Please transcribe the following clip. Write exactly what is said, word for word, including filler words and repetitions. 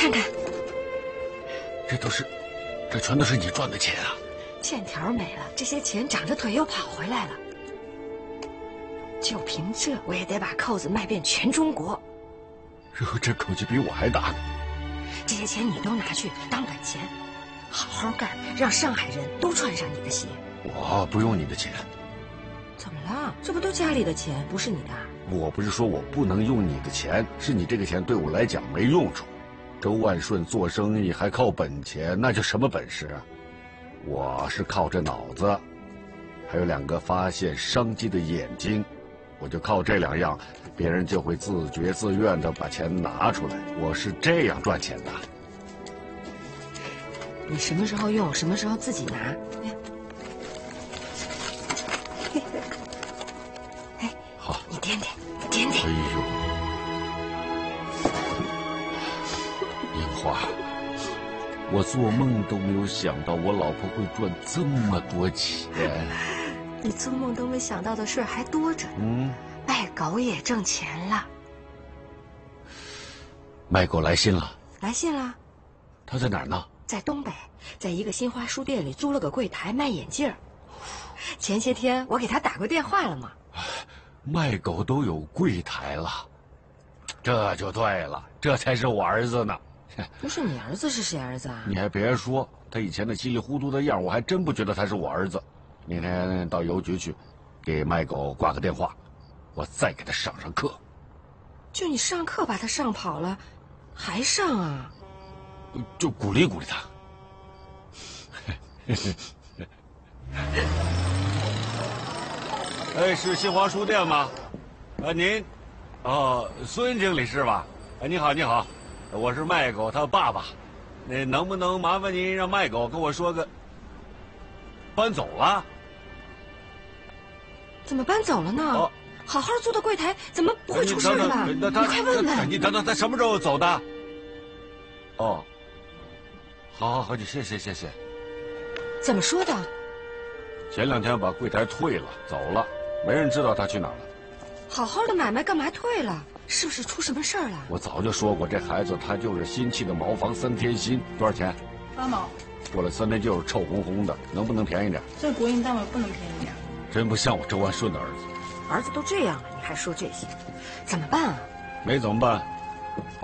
看看， 这都是，这全都是你赚的钱啊！ 欠条没了，这些钱长着腿又跑回来了。就凭这，我也得把扣子卖遍全中国。 哟，这口气比我还大呢！ 这些钱你都拿去当本钱，好好干，让上海人都穿上你的鞋。 我不用你的钱。 怎么了？这不都家里的钱，不是你的？ 我不是说我不能用你的钱，是你这个钱对我来讲没用处。周万顺做生意还靠本钱，那叫什么本事啊？我是靠着脑子，还有两个发现商机的眼睛。我就靠这两样，别人就会自觉自愿地把钱拿出来。我是这样赚钱的。 你什么时候用，什么时候自己拿。哎， 好， 你掂掂，你掂掂。 哎呦，樱花，我做梦都没有想到我老婆会赚这么多钱。 你做梦都没想到的事还多着。 嗯， 卖狗也挣钱了。 卖狗来信了。 来信了。 他在哪儿呢？ 在东北，在一个新华书店里租了个柜台卖眼镜儿。前些天我给他打过电话了嘛。 卖狗都有柜台了，这就对了，这才是我儿子呢。 不是你儿子是谁儿子啊？ 你还别说，他以前那稀里糊涂的样，我还真不觉得他是我儿子。明天到邮局去，给卖狗挂个电话，我再给他上上课。 就你上课把他上跑了，还上啊？ 就鼓励鼓励他。哎，是新华书店吗？啊，您，哦，孙经理是吧？哎，你好，你好，我是卖狗他爸爸。那能不能麻烦您让卖狗跟我说个？搬走了？ 怎么搬走了呢？哦，好好租的柜台怎么不会出事了？你快问问。 你等等，他什么时候走的？哦，好好好，你谢谢谢谢。 怎么说的？ 前两天把柜台退了，走了，没人知道他去哪儿了。 好好的买卖干嘛退了？是不是出什么事儿了？ 我早就说过，这孩子他就是新砌的茅房三天新，多少钱？ 八毛。 过了三天就是臭烘烘的，能不能便宜点？ 这国营单位不能便宜点。 真不像我周万顺的儿子。 儿子都这样了，你还说这些，怎么办啊？ 没怎么办。